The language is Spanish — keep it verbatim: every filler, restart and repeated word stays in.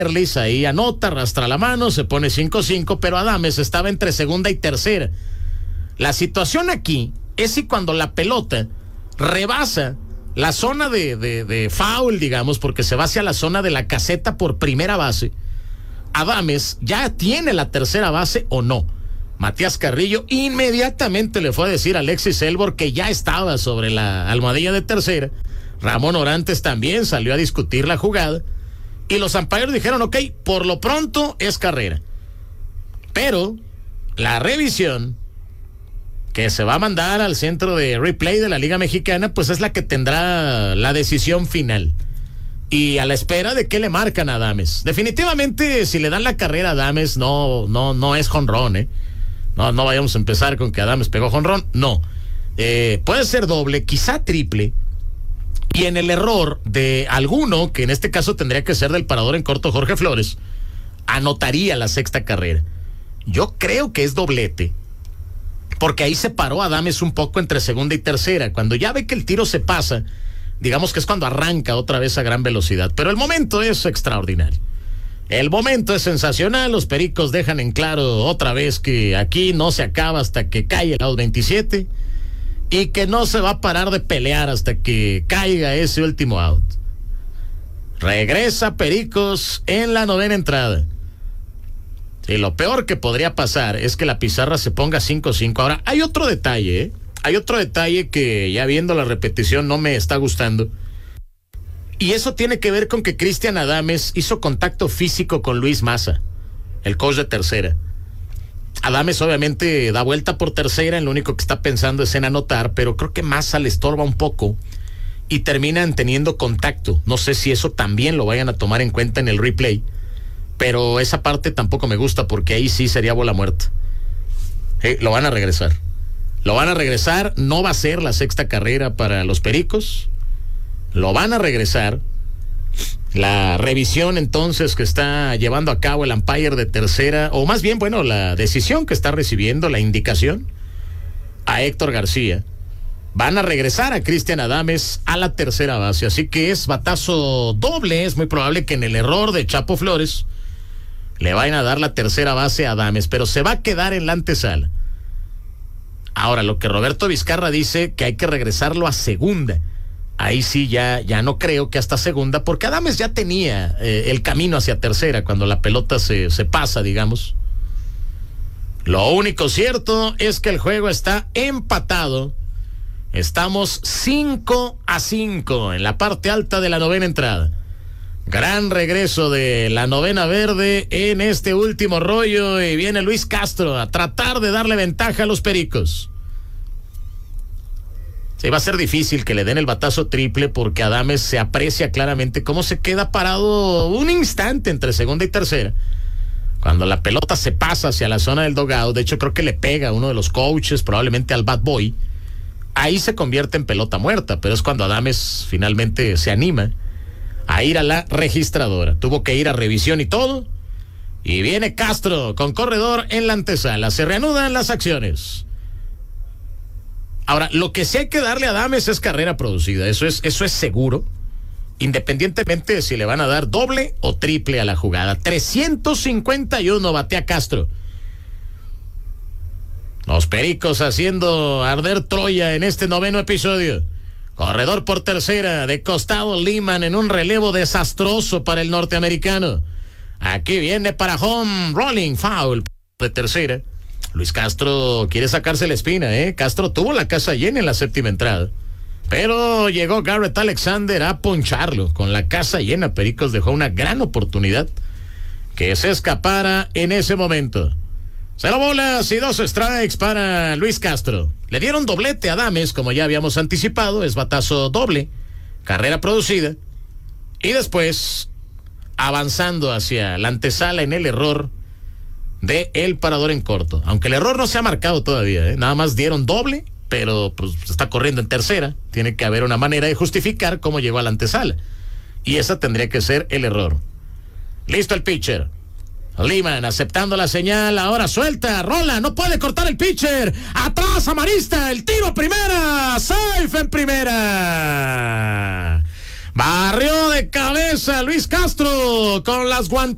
Erlis ahí anota, arrastra la mano, se pone cinco cinco, pero Adames estaba entre segunda y tercera. La situación aquí es si cuando la pelota rebasa la zona de, de, de foul, digamos, porque se va hacia la zona de la caseta por primera base, Adames ya tiene la tercera base o no. Matías Carrillo inmediatamente le fue a decir a Alexis Elbor que ya estaba sobre la almohadilla de tercera. Ramón Orantes también salió a discutir la jugada. Y los umpires dijeron, ok, por lo pronto es carrera. Pero la revisión que se va a mandar al centro de replay de la Liga Mexicana, pues es la que tendrá la decisión final. Y a la espera de qué le marcan a Adames. Definitivamente, si le dan la carrera a Adames, no, no, no es jonrón, ¿eh? No, no vayamos a empezar con que Adames pegó jonrón. No. Eh, puede ser doble, quizá triple. Y en el error de alguno, que en este caso tendría que ser del parador en corto Jorge Flores, anotaría la sexta carrera. Yo creo que es doblete, porque ahí se paró Adames un poco entre segunda y tercera. Cuando ya ve que el tiro se pasa, digamos que es cuando arranca otra vez a gran velocidad. Pero el momento es extraordinario. El momento es sensacional. Los Pericos dejan en claro otra vez que aquí no se acaba hasta que cae el out veintisiete. Y que no se va a parar de pelear hasta que caiga ese último out. Regresa Pericos en la novena entrada. Y lo peor que podría pasar es que la pizarra se ponga cinco cinco. Ahora, hay otro detalle, ¿eh? Hay otro detalle que ya viendo la repetición no me está gustando. Y eso tiene que ver con que Cristian Adames hizo contacto físico con Luis Maza, el coach de tercera. Adames obviamente da vuelta por tercera, lo único que está pensando es en anotar, pero creo que Maza le estorba un poco y terminan teniendo contacto. No sé si eso también lo vayan a tomar en cuenta en el replay, pero esa parte tampoco me gusta porque ahí sí sería bola muerta. Eh, lo van a regresar. Lo van a regresar, no va a ser la sexta carrera para los Pericos. Lo van a regresar. La revisión entonces que está llevando a cabo el umpire de tercera, o más bien, bueno, la decisión que está recibiendo, la indicación a Héctor García, van a regresar a Cristian Adames a la tercera base, así que es batazo doble. Es muy probable que en el error de Chapo Flores le vayan a dar la tercera base a Adames, pero se va a quedar en la antesala. Ahora, lo que Roberto Vizcarra dice que hay que regresarlo a segunda. Ahí sí ya, ya no creo que hasta segunda, porque Adames ya tenía eh, el camino hacia tercera cuando la pelota se, se pasa, digamos. Lo único cierto es que el juego está empatado. Estamos cinco a cinco en la parte alta de la novena entrada. Gran regreso de la novena verde en este último rollo y viene Luis Castro a tratar de darle ventaja a los Pericos. Sí, va a ser difícil que le den el batazo triple porque Adames se aprecia claramente cómo se queda parado un instante entre segunda y tercera. Cuando la pelota se pasa hacia la zona del dugout, de hecho creo que le pega a uno de los coaches, probablemente al bat boy, ahí se convierte en pelota muerta, pero es cuando Adames finalmente se anima a ir a la registradora. Tuvo que ir a revisión y todo, y viene Castro con corredor en la antesala. Se reanudan las acciones. Ahora, lo que sí hay que darle a Adames es carrera producida, eso es, eso es seguro, independientemente de si le van a dar doble o triple a la jugada. trescientos cincuenta y uno batea Castro. Los Pericos haciendo arder Troya en este noveno episodio. Corredor por tercera, de costado Liman en un relevo desastroso para el norteamericano. Aquí viene para home, rolling foul de tercera. Luis Castro quiere sacarse la espina, ¿eh? Castro tuvo la casa llena en la séptima entrada, pero llegó Garrett Alexander a poncharlo. Con la casa llena, Pericos dejó una gran oportunidad que se escapara en ese momento. Cero bolas y dos strikes para Luis Castro. Le dieron doblete a Adames, como ya habíamos anticipado, es batazo doble, carrera producida, y después avanzando hacia la antesala en el error de el parador en corto, aunque el error no se ha marcado todavía, ¿eh? Nada más dieron doble, pero pues está corriendo en tercera. Tiene que haber una manera de justificar cómo llegó a la antesala, y esa tendría que ser el error. Listo el pitcher, Liman aceptando la señal. Ahora suelta, rola, no puede cortar el pitcher. Atrás Amarista, el tiro a primera, safe en primera. Barrió de cabeza Luis Castro con las guantes.